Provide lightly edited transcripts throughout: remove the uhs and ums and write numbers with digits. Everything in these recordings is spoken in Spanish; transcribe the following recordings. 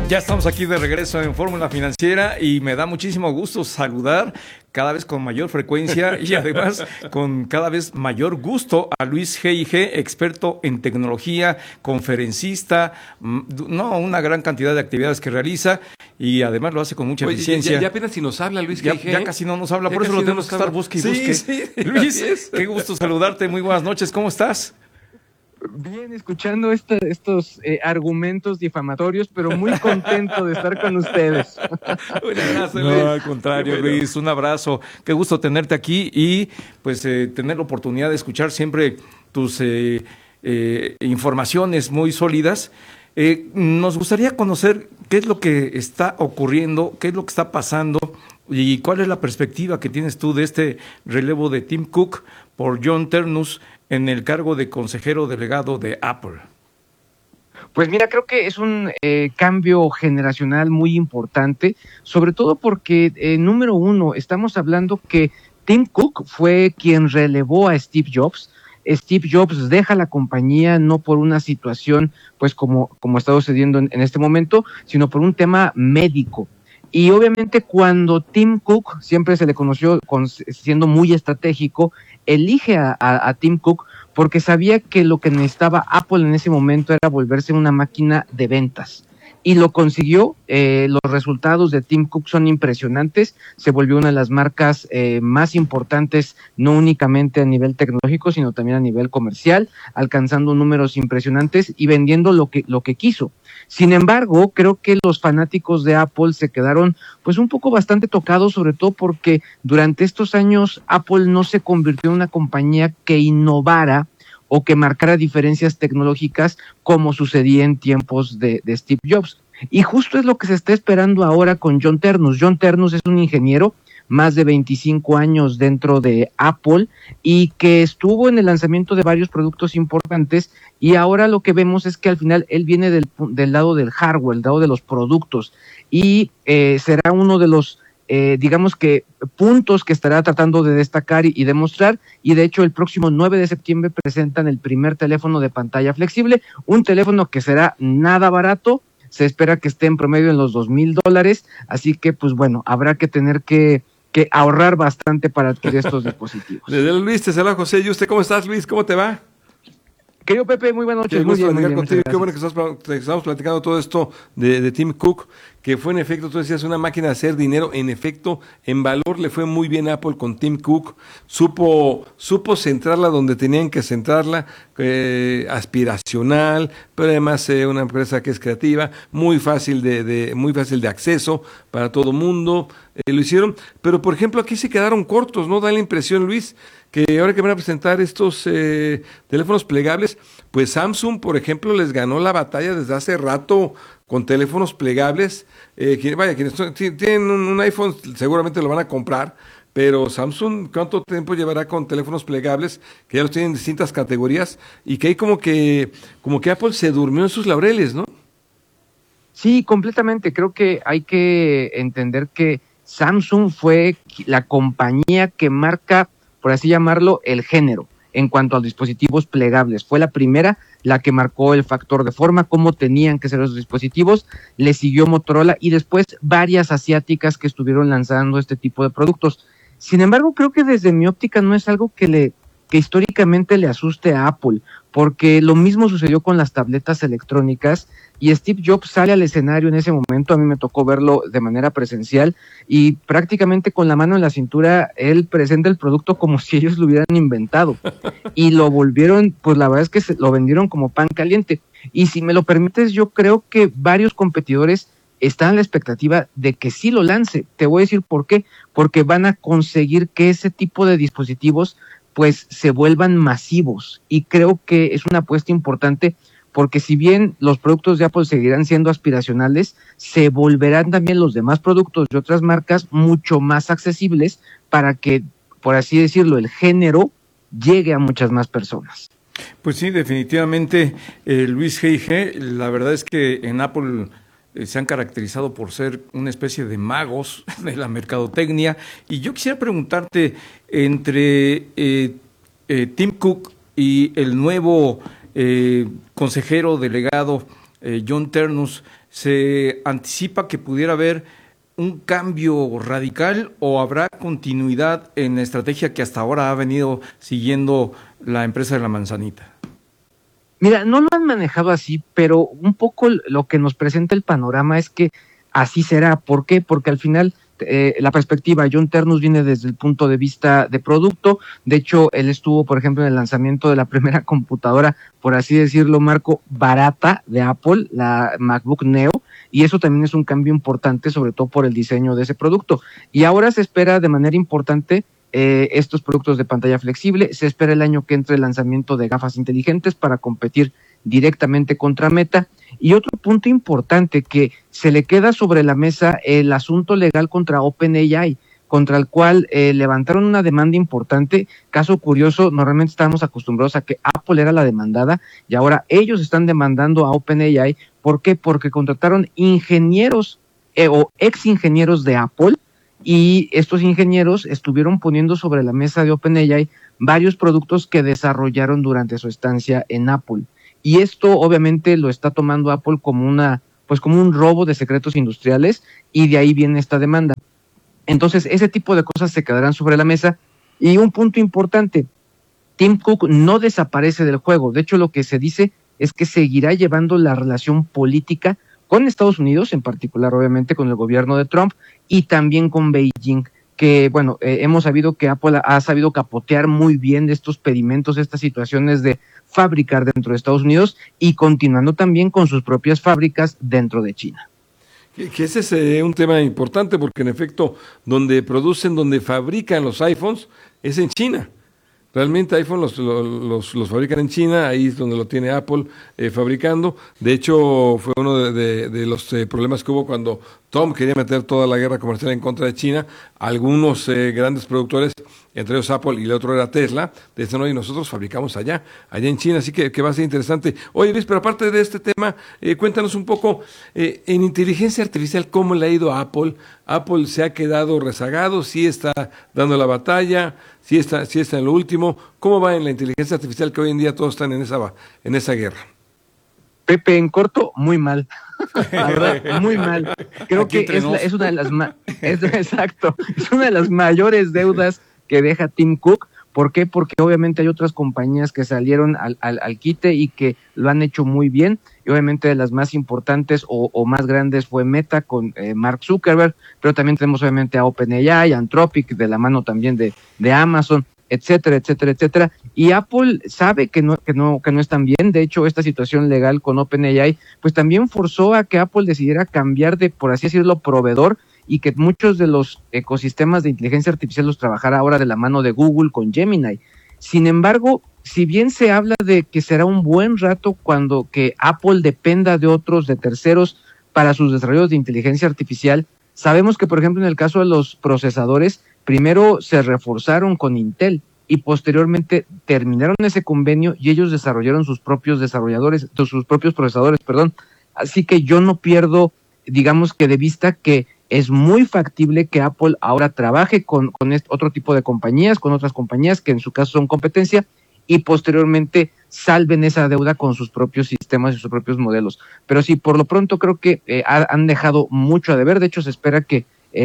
Ya estamos aquí de regreso en Fórmula Financiera y me da muchísimo gusto saludar cada vez con mayor frecuencia y además con cada vez mayor gusto a Luis G.I.G., experto en tecnología, conferencista, una gran cantidad de actividades que realiza y además lo hace con mucha eficiencia. Ya apenas si nos habla Luis G.I.G. Ya casi no nos habla, por eso lo tenemos que estar busque y busque. Sí, Luis, qué gusto saludarte, muy buenas noches, ¿cómo estás? Bien, escuchando estos argumentos difamatorios, pero muy contento de estar con ustedes. Un abrazo, Luis. No, al contrario, Luis, un abrazo. Qué gusto tenerte aquí y pues tener la oportunidad de escuchar siempre tus informaciones muy sólidas. Nos gustaría conocer qué es lo que está ocurriendo, qué es lo que está pasando y cuál es la perspectiva que tienes tú de este relevo de Tim Cook por John Ternus en el cargo de consejero delegado de Apple. Pues mira, creo que es un cambio generacional muy importante, sobre todo porque, número uno, estamos hablando que Tim Cook fue quien relevó a Steve Jobs. Steve Jobs deja la compañía no por una situación, pues como está sucediendo en este momento, sino por un tema médico. Y obviamente cuando Tim Cook, siempre se le conoció siendo muy estratégico, elige a Tim Cook porque sabía que lo que necesitaba Apple en ese momento era volverse una máquina de ventas. Y lo consiguió. Los resultados de Tim Cook son impresionantes. Se volvió una de las marcas más importantes, no únicamente a nivel tecnológico, sino también a nivel comercial, alcanzando números impresionantes y vendiendo lo que quiso. Sin embargo, creo que los fanáticos de Apple se quedaron pues un poco bastante tocados, sobre todo porque durante estos años Apple no se convirtió en una compañía que innovara o que marcara diferencias tecnológicas como sucedía en tiempos de Steve Jobs. Y justo es lo que se está esperando ahora con John Ternus. John Ternus es un ingeniero, más de 25 años dentro de Apple y que estuvo en el lanzamiento de varios productos importantes, y ahora lo que vemos es que al final él viene del lado del hardware, del lado de los productos, y será uno de los digamos que puntos que estará tratando de destacar y demostrar. Y de hecho el próximo 9 de septiembre presentan el primer teléfono de pantalla flexible, un teléfono que será nada barato. Se espera que esté en promedio en los $2,000, así que pues bueno, habrá que tener que ahorrar bastante para adquirir estos dispositivos. Desde Luis, te saluda José. ¿Y usted cómo estás, Luis? ¿Cómo te va? Querido Pepe, muy buenas noches. Qué gusto platicar contigo. Qué bueno que estamos platicando todo esto de Tim Cook, que fue en efecto, tú decías, una máquina de hacer dinero. En efecto, en valor le fue muy bien a Apple con Tim Cook. Supo centrarla donde tenían que centrarla, aspiracional, pero además una empresa que es creativa, muy fácil de acceso para todo mundo. Lo hicieron, pero por ejemplo aquí se quedaron cortos, ¿no? Da la impresión, Luis, que ahora que van a presentar estos teléfonos plegables, pues Samsung, por ejemplo, les ganó la batalla desde hace rato con teléfonos plegables. Quienes tienen un iPhone seguramente lo van a comprar, pero Samsung, ¿cuánto tiempo llevará con teléfonos plegables que ya los tienen en distintas categorías y que hay como que Apple se durmió en sus laureles, ¿no? Sí, completamente. Creo que hay que entender que Samsung fue la compañía que marca, por así llamarlo, el género en cuanto a los dispositivos plegables. Fue la primera la que marcó el factor de forma, cómo tenían que ser los dispositivos. Le siguió Motorola y después varias asiáticas que estuvieron lanzando este tipo de productos. Sin embargo, creo que desde mi óptica no es algo que históricamente le asuste a Apple, porque lo mismo sucedió con las tabletas electrónicas y Steve Jobs sale al escenario en ese momento. A mí me tocó verlo de manera presencial y prácticamente con la mano en la cintura él presenta el producto como si ellos lo hubieran inventado y lo volvieron, pues la verdad es que lo vendieron como pan caliente. Y si me lo permites, yo creo que varios competidores están a la expectativa de que sí lo lance. Te voy a decir por qué, porque van a conseguir que ese tipo de dispositivos pues se vuelvan masivos, y creo que es una apuesta importante porque si bien los productos de Apple seguirán siendo aspiracionales, se volverán también los demás productos de otras marcas mucho más accesibles para que, por así decirlo, el género llegue a muchas más personas. Pues sí, definitivamente, Luis G.I.G., la verdad es que en Apple se han caracterizado por ser una especie de magos de la mercadotecnia, y yo quisiera preguntarte, entre Tim Cook y el nuevo consejero delegado John Ternus, ¿se anticipa que pudiera haber un cambio radical o habrá continuidad en la estrategia que hasta ahora ha venido siguiendo la empresa de la manzanita? Mira, no lo han manejado así, pero un poco lo que nos presenta el panorama es que así será. ¿Por qué? Porque al final la perspectiva, John Ternus viene desde el punto de vista de producto. De hecho, él estuvo, por ejemplo, en el lanzamiento de la primera computadora, por así decirlo, Marco, barata de Apple, la MacBook Neo, y eso también es un cambio importante, sobre todo por el diseño de ese producto. Y ahora se espera de manera importante estos productos de pantalla flexible. Se espera el año que entre el lanzamiento de gafas inteligentes para competir directamente contra Meta. Y otro punto importante que se le queda sobre la mesa, el asunto legal contra OpenAI, contra el cual levantaron una demanda importante. Caso curioso, normalmente estábamos acostumbrados a que Apple era la demandada y ahora ellos están demandando a OpenAI. ¿Por qué? Porque contrataron ingenieros o ex ingenieros de Apple, y estos ingenieros estuvieron poniendo sobre la mesa de OpenAI varios productos que desarrollaron durante su estancia en Apple. Y esto obviamente lo está tomando Apple como como un robo de secretos industriales, y de ahí viene esta demanda. Entonces, ese tipo de cosas se quedarán sobre la mesa. Y un punto importante, Tim Cook no desaparece del juego. De hecho, lo que se dice es que seguirá llevando la relación política con Estados Unidos, en particular obviamente con el gobierno de Trump, y también con Beijing, que bueno, hemos sabido que Apple ha sabido capotear muy bien estos pedimentos, estas situaciones de fabricar dentro de Estados Unidos y continuando también con sus propias fábricas dentro de China. Que ese es un tema importante, porque en efecto, donde fabrican los iPhones es en China. Realmente iPhone los fabrican en China, ahí es donde lo tiene Apple fabricando. De hecho, fue uno de los problemas que hubo cuando Trump quería meter toda la guerra comercial en contra de China. Algunos grandes productores, entre ellos Apple y el otro era Tesla, decían, oye, nosotros fabricamos allá en China, así que va a ser interesante. Oye, Luis, pero aparte de este tema, cuéntanos un poco, en inteligencia artificial, ¿cómo le ha ido a Apple? ¿Apple se ha quedado rezagado? ¿Sí está dando la batalla? ¿Sí está en lo último? ¿Cómo va en la inteligencia artificial, que hoy en día todos están en esa guerra? Pepe, en corto, muy mal. La verdad, muy mal. Creo que es una de las exacto, es una de las mayores deudas que deja Tim Cook. ¿Por qué? Porque obviamente hay otras compañías que salieron al quite y que lo han hecho muy bien, y obviamente de las más importantes o más grandes fue Meta con Mark Zuckerberg, pero también tenemos obviamente a OpenAI, Anthropic, de la mano también de Amazon, etcétera, etcétera, etcétera. Y Apple sabe que no están bien. De hecho, esta situación legal con OpenAI pues también forzó a que Apple decidiera cambiar de, por así decirlo, proveedor, y que muchos de los ecosistemas de inteligencia artificial los trabajara ahora de la mano de Google con Gemini. Sin embargo, si bien se habla de que será un buen rato cuando que Apple dependa de terceros para sus desarrollos de inteligencia artificial, sabemos que, por ejemplo, en el caso de los procesadores, primero se reforzaron con Intel y posteriormente terminaron ese convenio y ellos desarrollaron sus propios procesadores, perdón. Así que yo no pierdo, digamos que de vista, que es muy factible que Apple ahora trabaje con otro tipo de compañías, con otras compañías que en su caso son competencia, y posteriormente salven esa deuda con sus propios sistemas y sus propios modelos. Pero sí, por lo pronto creo que han dejado mucho a deber. De hecho, se espera que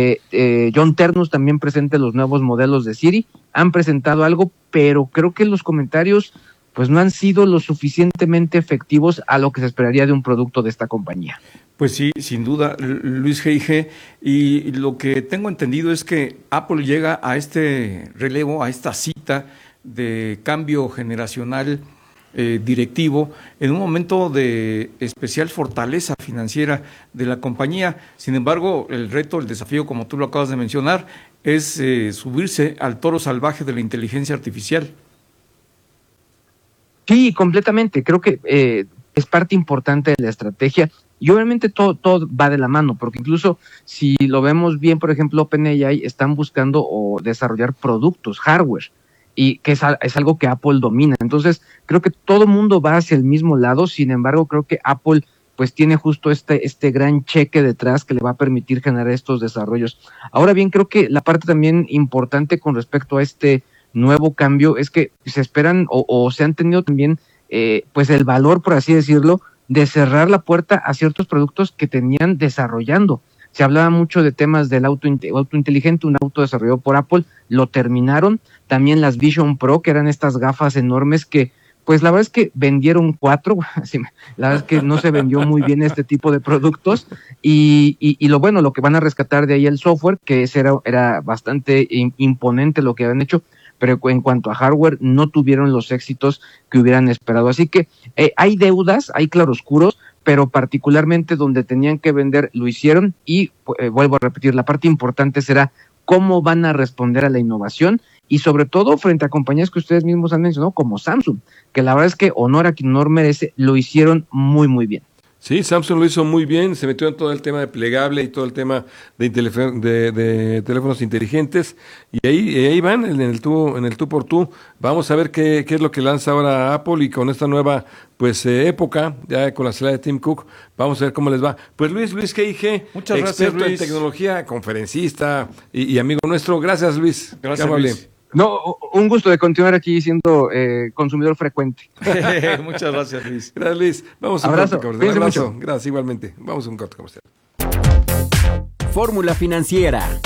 John Ternus también presente los nuevos modelos de Siri. Han presentado algo, pero creo que los comentarios pues no han sido lo suficientemente efectivos a lo que se esperaría de un producto de esta compañía. Pues sí, sin duda, Luis G.I.G., y lo que tengo entendido es que Apple llega a este relevo, a esta cita de cambio generacional directivo, en un momento de especial fortaleza financiera de la compañía. Sin embargo, el reto, el desafío, como tú lo acabas de mencionar, es subirse al toro salvaje de la inteligencia artificial. Sí, completamente. Creo que es parte importante de la estrategia, y obviamente todo va de la mano, porque incluso si lo vemos bien, por ejemplo, OpenAI están buscando o desarrollar productos, hardware, y que es algo que Apple domina. Entonces, creo que todo el mundo va hacia el mismo lado. Sin embargo, creo que Apple pues tiene justo este gran cheque detrás que le va a permitir generar estos desarrollos. Ahora bien, creo que la parte también importante con respecto a este nuevo cambio es que se esperan o se han tenido también pues el valor, por así decirlo, de cerrar la puerta a ciertos productos que tenían desarrollando. Se hablaba mucho de temas del auto inteligente, un auto desarrollado por Apple, lo terminaron. También las Vision Pro, que eran estas gafas enormes que, pues la verdad es que vendieron 4, la verdad es que no se vendió muy bien este tipo de productos, y lo que van a rescatar de ahí el software, que ese era bastante imponente lo que habían hecho, pero en cuanto a hardware no tuvieron los éxitos que hubieran esperado. Así que hay deudas, hay claroscuros, pero particularmente donde tenían que vender lo hicieron, y vuelvo a repetir, la parte importante será cómo van a responder a la innovación, y sobre todo frente a compañías que ustedes mismos han mencionado como Samsung, que la verdad es que honor a quien honor merece, lo hicieron muy muy bien. Sí, Samsung lo hizo muy bien, se metió en todo el tema de plegable y todo el tema de teléfonos inteligentes, y ahí van en el tú por tú. Vamos a ver qué es lo que lanza ahora Apple, y con esta nueva época, ya con la salida de Tim Cook, vamos a ver cómo les va. Pues Luis G.I.G., muchas gracias, experto Luis. en tecnología, conferencista y amigo nuestro. Gracias, Luis. Gracias, Luis. No, un gusto de continuar aquí siendo consumidor frecuente. Muchas gracias, Luis. Gracias, Luis. Vamos a un Abrazo. corte comercial. Cuídense mucho. Gracias, igualmente. Vamos a un corte comercial. Fórmula Financiera.